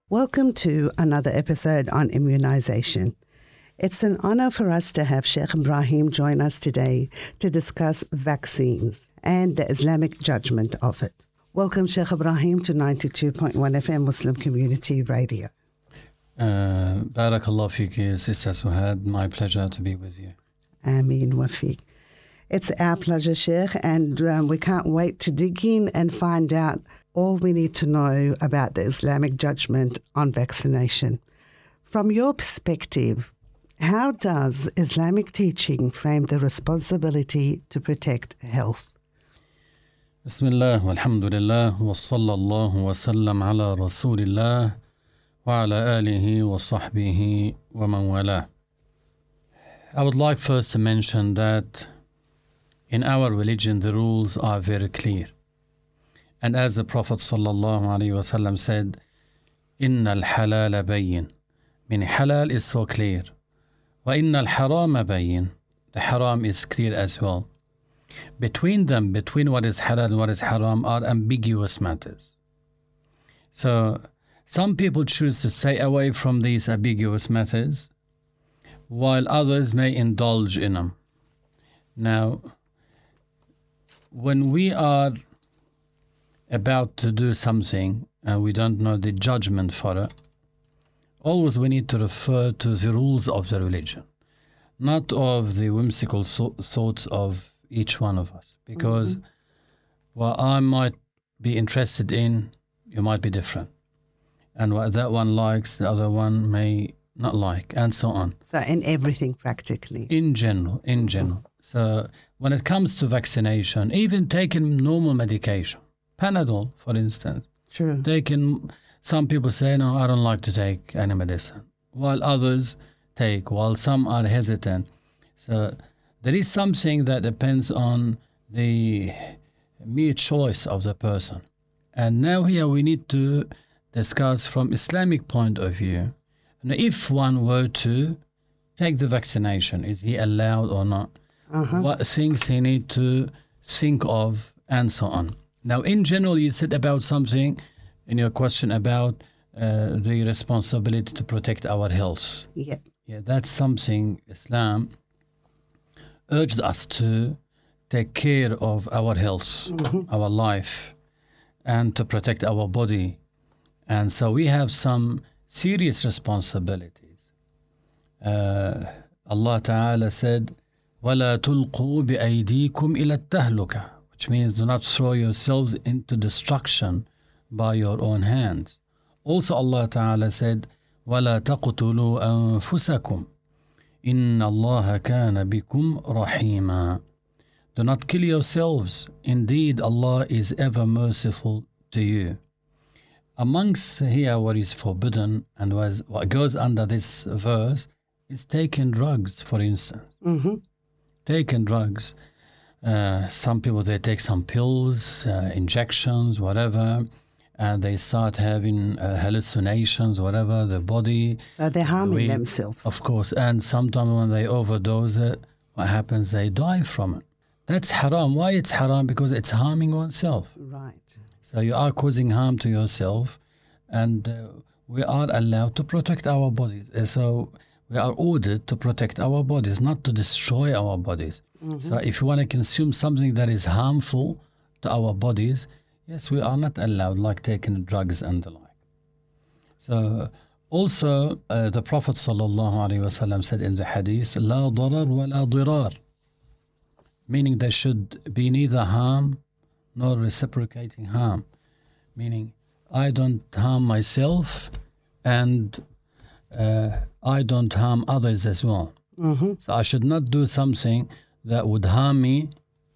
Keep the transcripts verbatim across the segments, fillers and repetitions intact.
Welcome to another episode on immunization. It's an honor for us to have Sheikh Ibrahim join us today to discuss vaccines and the Islamic judgment of it. Welcome, Sheikh Ibrahim, to ninety-two point one F M Muslim Community Radio. Uh, Barakallah fiki, Sister Suhad. My pleasure to be with you. Ameen wa fiq. It's our pleasure, Sheikh, and um, we can't wait to dig in and find out all we need to know about the Islamic judgment on vaccination. From your perspective, how does Islamic teaching frame the responsibility to protect health? Bismillah, walhamdulillah, wa sallallahu wa sallam ala rasulillah, wa ala alihi wa sahbihi wa man wala. I would like first to mention that in our religion the rules are very clear. And as the Prophet sallallahu alaihi wasallam said, "Inna al-halal bayyin," meaning halal is so clear. Wa inna al-haram bayyin, the haram is clear as well. Between them, between what is halal and what is haram, are ambiguous matters. So some people choose to stay away from these ambiguous matters, while others may indulge in them. Now, when we are about to do something and we don't know the judgment for it, always we need to refer to the rules of the religion, not of the whimsical so- thoughts of each one of us. Because mm-hmm. what I might be interested in, you might be different. And what that one likes, the other one may not like, and so on. So in everything practically? In general, in general. Mm-hmm. So when it comes to vaccination, even taking normal medication, Panadol, for instance. True. They can, some people say, no, I don't like to take any medicine, while others take, while some are hesitant. So there is something that depends on the mere choice of the person. And now here we need to discuss from Islamic point of view, now if one were to take the vaccination, is he allowed or not? Uh-huh. What things he need to think of, and so on. Now, in general, you said about something in your question about uh, the responsibility to protect our health. Yeah. Yeah, that's something Islam urged us to take care of our health, mm-hmm. our life, and to protect our body. And so we have some serious responsibilities. Uh, Allah Ta'ala said, وَلَا تُلْقُوا بِأَيْدِيكُمْ إِلَى التَّهْلُكَةِ, which means do not throw yourselves into destruction by your own hands. Also Allah Ta'ala said, وَلَا تَقْتُلُوا أَنفُسَكُمْ إِنَّ اللَّهَ كَانَ بِكُمْ رَحِيمًا. Do not kill yourselves. Indeed, Allah is ever merciful to you. Amongst here what is forbidden and what goes under this verse is taking drugs, for instance. Mm-hmm. Taking drugs. Uh, some people, they take some pills, uh, injections, whatever, and they start having uh, hallucinations, whatever, the body. So they're harming we, themselves. Of course. And sometimes when they overdose it, what happens? They die from it. That's haram. Why it's haram? Because it's harming oneself. Right. So you are causing harm to yourself, and uh, we are allowed to protect our bodies. Uh, so we are ordered to protect our bodies, not to destroy our bodies. Mm-hmm. So if you want to consume something that is harmful to our bodies, yes, we are not allowed, like taking drugs and the like. So also uh, the Prophet sallallahu alaihi wasallam said in the hadith, "La darar wa la dirar," meaning there should be neither harm nor reciprocating harm. Meaning, I don't harm myself, and uh, I don't harm others as well. Mm-hmm. So I should not do something that would harm me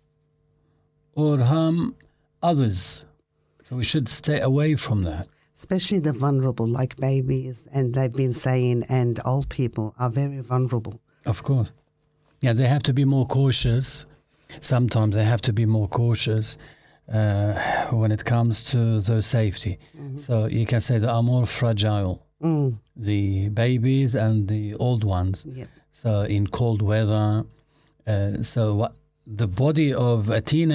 or harm others. So we should stay away from that. Especially the vulnerable, like babies, and they've been saying, and old people are very vulnerable. Of course. Yeah, they have to be more cautious. Sometimes they have to be more cautious uh, when it comes to their safety. Mm-hmm. So you can say they are more fragile, mm. the babies and the old ones. Yep. So in cold weather, uh, so what, the body of a teenager